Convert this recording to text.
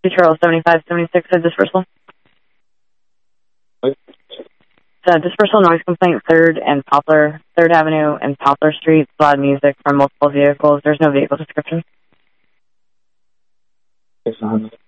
Charles 7576 said dispersal. What? Dispersal noise complaint, 3rd Avenue and Poplar Street. Loud music from multiple vehicles. There's no vehicle description. Yes,